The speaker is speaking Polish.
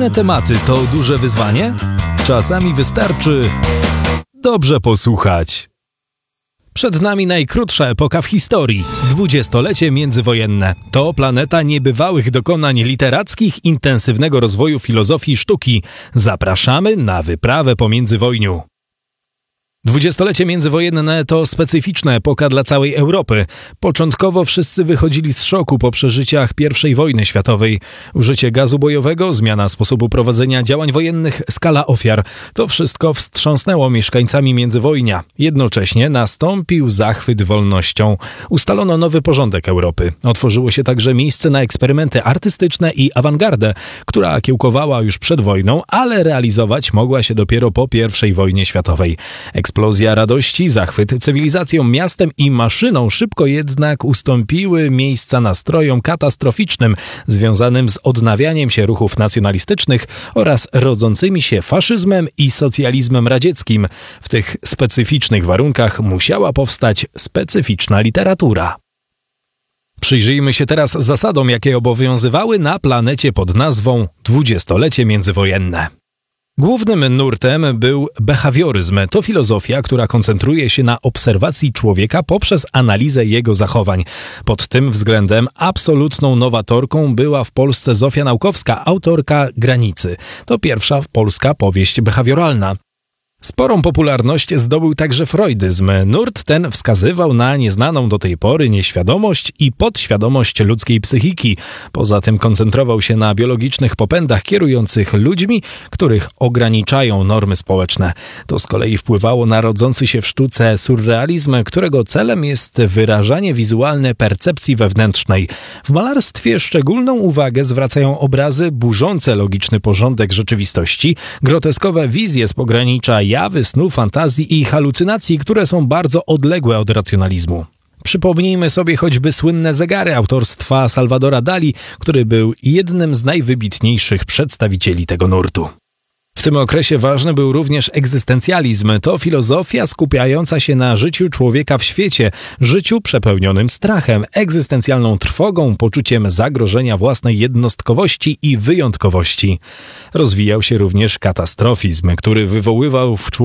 Aktualne tematy to duże wyzwanie? Czasami wystarczy dobrze posłuchać. Przed nami najkrótsza epoka w historii – dwudziestolecie międzywojenne. To planeta niebywałych dokonań literackich, intensywnego rozwoju filozofii i sztuki. Zapraszamy na wyprawę po międzywojniu. Dwudziestolecie międzywojenne to specyficzna epoka dla całej Europy. Początkowo wszyscy wychodzili z szoku po przeżyciach I wojny światowej. Użycie gazu bojowego, zmiana sposobu prowadzenia działań wojennych, skala ofiar. To wszystko wstrząsnęło mieszkańcami międzywojnia. Jednocześnie nastąpił zachwyt wolnością. Ustalono nowy porządek Europy. Otworzyło się także miejsce na eksperymenty artystyczne i awangardę, która kiełkowała już przed wojną, ale realizować mogła się dopiero po I wojnie światowej. Eksplozja radości, zachwyt cywilizacją, miastem i maszyną szybko jednak ustąpiły miejsca nastrojom katastroficznym związanym z odnawianiem się ruchów nacjonalistycznych oraz rodzącymi się faszyzmem i socjalizmem radzieckim. W tych specyficznych warunkach musiała powstać specyficzna literatura. Przyjrzyjmy się teraz zasadom, jakie obowiązywały na planecie pod nazwą dwudziestolecie międzywojenne. Głównym nurtem był behawioryzm. To filozofia, która koncentruje się na obserwacji człowieka poprzez analizę jego zachowań. Pod tym względem absolutną nowatorką była w Polsce Zofia Naukowska, autorka Granicy. To pierwsza polska powieść behawioralna. Sporą popularność zdobył także freudyzm. Nurt ten wskazywał na nieznaną do tej pory nieświadomość i podświadomość ludzkiej psychiki. Poza tym koncentrował się na biologicznych popędach kierujących ludźmi, których ograniczają normy społeczne. To z kolei wpływało na rodzący się w sztuce surrealizm, którego celem jest wyrażanie wizualne percepcji wewnętrznej. W malarstwie szczególną uwagę zwracają obrazy burzące logiczny porządek rzeczywistości, groteskowe wizje z pogranicza jawy, snu, fantazji i halucynacji, które są bardzo odległe od racjonalizmu. Przypomnijmy sobie choćby słynne zegary autorstwa Salvadora Dali, który był jednym z najwybitniejszych przedstawicieli tego nurtu. W tym okresie ważny był również egzystencjalizm. To filozofia skupiająca się na życiu człowieka w świecie, życiu przepełnionym strachem, egzystencjalną trwogą, poczuciem zagrożenia własnej jednostkowości i wyjątkowości. Rozwijał się również katastrofizm, który wywoływał w człowieku